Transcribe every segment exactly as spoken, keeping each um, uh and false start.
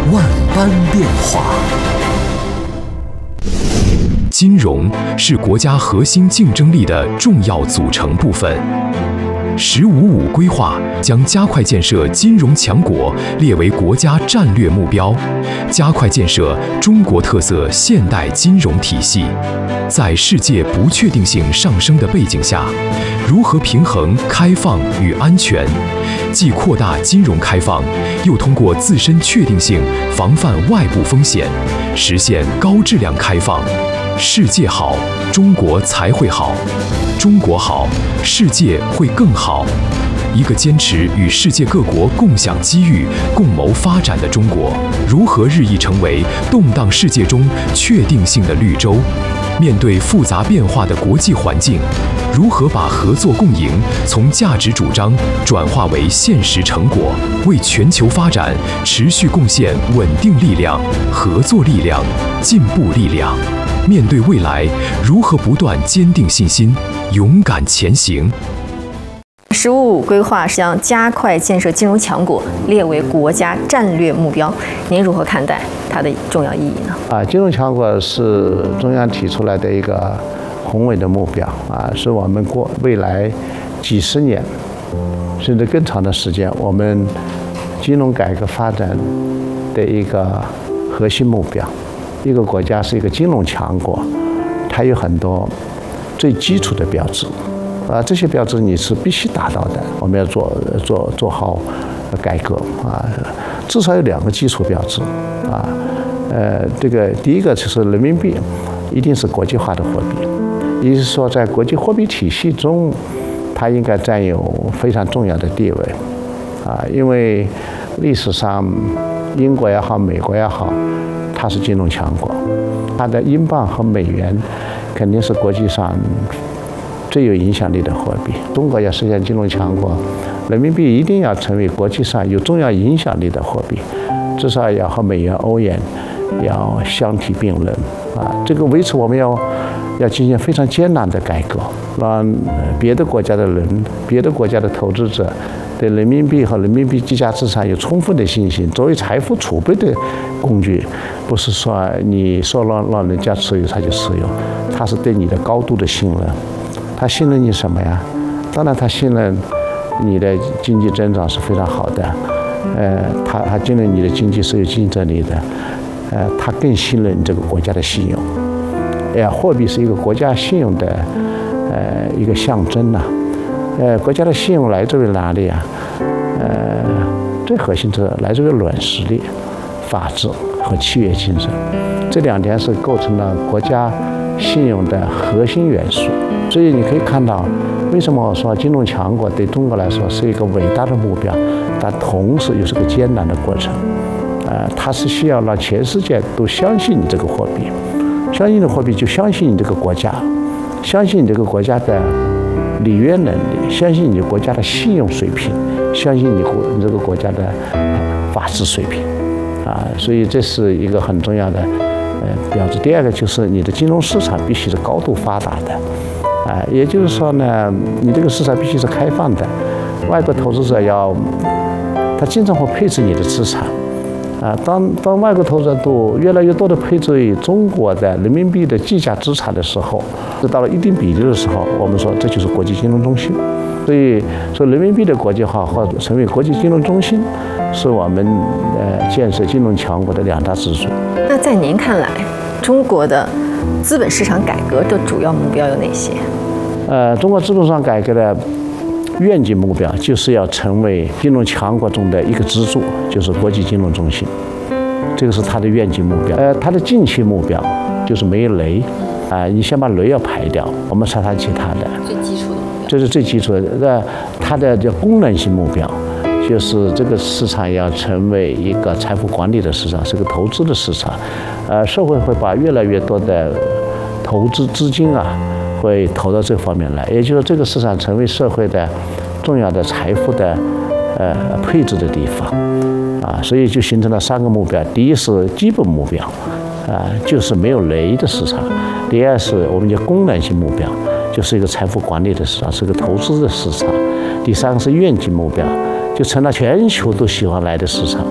万般变化。金融是国家核心竞争力的重要组成部分。“十五五”规划将加快建设金融强国列为国家战略目标，加快建设中国特色现代金融体系。在世界不确定性上升的背景下，如何平衡开放与安全，既扩大金融开放，又通过自身确定性防范外部风险，实现高质量开放？世界好，中国才会好；中国好，世界会更好。一个坚持与世界各国共享机遇、共谋发展的中国，如何日益成为动荡世界中确定性的绿洲？面对复杂变化的国际环境，如何把合作共赢从价值主张转化为现实成果，为全球发展持续贡献稳定力量、合作力量、进步力量？面对未来，如何不断坚定信心，勇敢前行？“ 十五五”规划是将加快建设金融强国列为国家战略目标，您如何看待它的重要意义呢？ 啊，金融强国是中央提出来的一个宏伟的目标啊，是我们过未来几十年甚至更长的时间，我们金融改革发展的一个核心目标。一个国家是一个金融强国，它有很多最基础的标志，啊，这些标志你是必须达到的。我们要做做做好改革啊，至少有两个基础标志啊，呃，这个第一个就是人民币一定是国际化的货币，也就是说，在国际货币体系中，它应该占有非常重要的地位啊，因为历史上英国也好，美国也好，它是金融强国，它的英镑和美元肯定是国际上最有影响力的货币。中国要实现金融强国，人民币一定要成为国际上有重要影响力的货币，至少要和美元、欧元要相提并论啊！这个为此我们要要进行非常艰难的改革，让别的国家的人、别的国家的投资者对人民币和人民币计价资产有充分的信心，作为财富储备的工具，不是说你说让让人家持有他就持有，他是对你的高度的信任。他信任你什么呀？当然他信任你的经济增长是非常好的，呃，他他信任你的经济是有竞争力的，呃，他更信任你这个国家的信用。哎呀，货币是一个国家信用的呃一个象征呐、啊。呃，国家的信用来自于哪里啊？呃，最核心是来自于软实力、法治和契约精神，这两点是构成了国家信用的核心元素。所以你可以看到，为什么我说金融强国对中国来说是一个伟大的目标，但同时又是个艰难的过程。呃，它是需要让全世界都相信你这个货币，相信你的货币就相信你这个国家，相信你这个国家的履约能力，相信你国家的信用水平，相信你国你这个国家的法治水平，啊，所以这是一个很重要的呃标志。第二个就是你的金融市场必须是高度发达的，啊，也就是说呢，你这个市场必须是开放的，外国投资者要他经常会配置你的资产。啊，当当外国投资者都越来越多的配置于中国的人民币的计价资产的时候，到了一定比例的时候，我们说这就是国际金融中心。所以说，人民币的国际化或者成为国际金融中心，是我们呃建设金融强国的两大支柱。 那在您看来，中国的资本市场改革的主要目标有哪些？ 呃，中国资本市场改革的愿景目标就是要成为金融强国中的一个支柱，就是国际金融中心，这个是它的愿景目标。呃，它的近期目标就是没有雷，啊、呃，你先把雷要排掉，我们才谈其他的。 最基础的目标。这是最基础的。那它的叫功能性目标，就是这个市场要成为一个财富管理的市场，是个投资的市场，呃，社会会把越来越多的投资资金啊。会投到这方面来，也就是说，这个市场成为社会的重要的财富的呃配置的地方啊，所以就形成了三个目标：第一是基本目标，啊，就是没有雷的市场；第二是我们叫功能性目标，就是一个财富管理的市场，是个投资的市场；第三个是愿景目标，就成了全球都喜欢来的市场。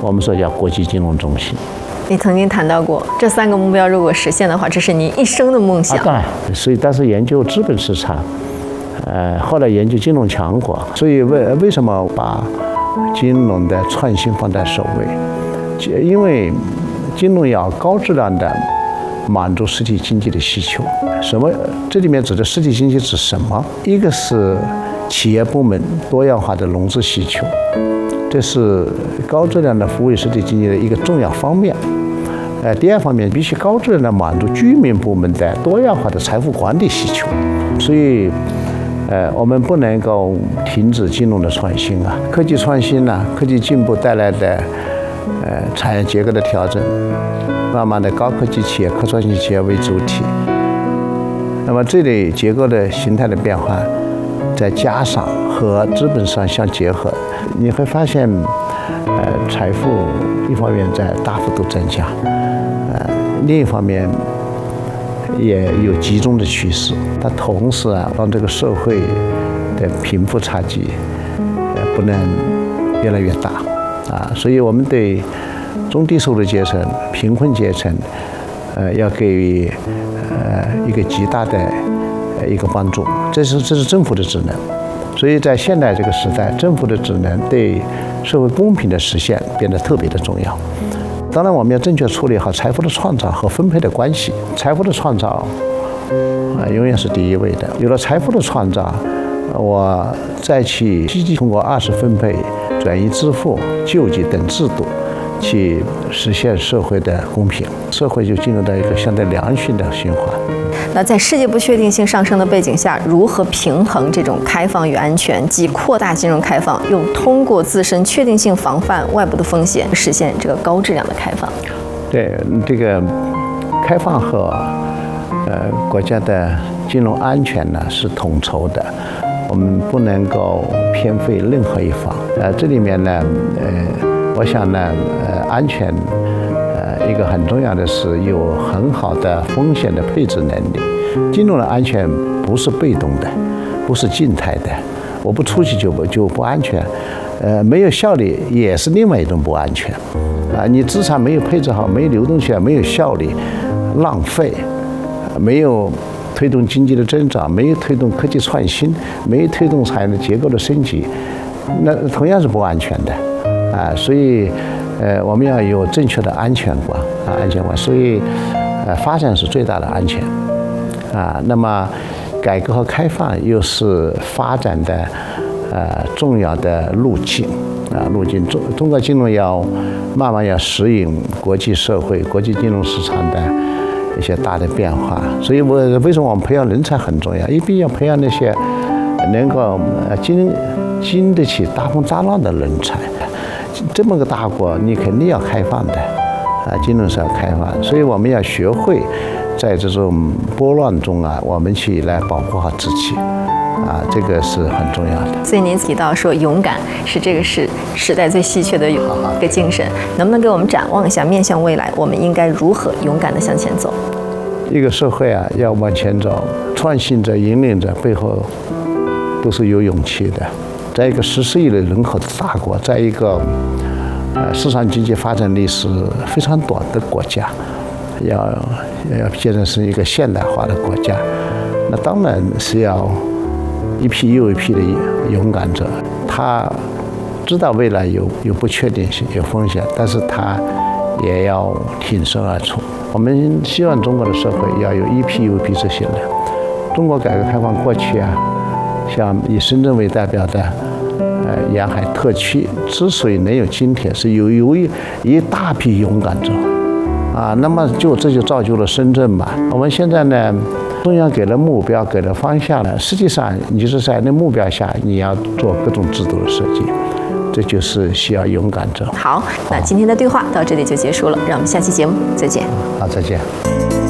我们说叫国际金融中心。 你曾经谈到过，这三个目标如果实现的话，这是您一生的梦想。 啊，当然，所以当时研究资本市场，呃，后来研究金融强国，所以为为什么把金融的创新放在首位？因为金融要高质量的满足实体经济的需求。什么？这里面指的实体经济指什么？一个是企业部门多样化的融资需求，这是高质量的服务实体经济的一个重要方面。呃，第二方面必须高质量的满足居民部门的多样化的财富管理需求。所以，呃，我们不能够停止金融的创新啊，科技创新呢、啊，科技进步带来的呃产业结构的调整，慢慢的高科技企业、可创新企业为主体。那么这类结构的形态的变化，再加上和资本上相结合，你会发现，呃，财富一方面在大幅度增加，呃，另一方面也有集中的趋势。它同时啊，让这个社会的贫富差距，呃，不能越来越大，啊，所以我们对中低收入阶层、贫困阶层，呃，要给予呃一个极大的呃一个帮助。这是这是政府的职能。所以在现代这个时代，政府的职能对社会公平的实现变得特别的重要。当然，我们要正确处理好财富的创造和分配的关系。财富的创造啊，永远是第一位的。有了财富的创造，我再去积极通过二次分配、转移支付、救济等制度，去实现社会的公平，社会就进入到一个相对良性的循环。 那在世界不确定性上升的背景下，如何平衡这种开放与安全，既扩大金融开放，又通过自身确定性防范外部的风险，实现这个高质量的开放？ 对，这个开放和呃国家的金融安全呢是统筹的，我们不能够偏废任何一方。呃，这里面呢，呃，我想呢，呃，安全。一个很重要的是有很好的风险的配置能力。金融的安全不是被动的，不是静态的，我不出去就不就不安全，呃，没有效率也是另外一种不安全。啊，你资产没有配置好，没有流动起来，没有效率，浪费，没有推动经济的增长，没有推动科技创新，没有推动产业的结构的升级，那同样是不安全的。啊，所以。呃，我们要有正确的安全观啊，安全观。所以，呃，发展是最大的安全啊。那么，改革和开放又是发展的呃重要的路径啊，路径。中中国金融要慢慢要适应国际社会、国际金融市场的一些大的变化。所以我为什么我们培养人才很重要？一定要培养那些能够经经得起大风大浪的人才。这么个大国，你肯定要开放的，啊，金融是要开放，所以我们要学会在这种波乱中啊，我们去来保护好自己，啊，这个是很重要的。 所以您提到说，勇敢是这个是时代最稀缺的一个精神，能不能给我们展望一下，面向未来，我们应该如何勇敢地向前走？ 一个社会啊，要往前走，创新者、引领者背后都是有勇气的。在一个十四亿的人口的大国，在一个呃市场经济发展历史非常短的国家，要要变成是一个现代化的国家，那当然是要一批又一批的勇敢者。他知道未来有有不确定性、有风险，但是他也要挺身而出。我们希望中国的社会要有一批又一批这些人。中国改革开放过去啊，像以深圳为代表的呃沿海特区之所以能有今天，是由由于一大批勇敢者啊，那么就这就造就了深圳嘛。我们现在呢，中央给了目标，给了方向了，实际上你就是在那目标下，你要做各种制度的设计，这就是需要勇敢者。 好，那今天的对话到这里就结束了，让我们下期节目再见。 好，再见。